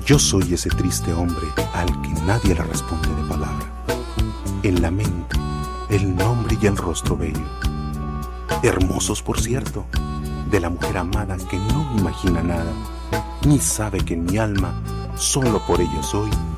Yo soy ese triste hombre al que nadie le responde de palabra. En la mente, el nombre y el rostro bello, hermosos por cierto, de la mujer amada que no imagina nada, ni sabe que en mi alma, solo por ello soy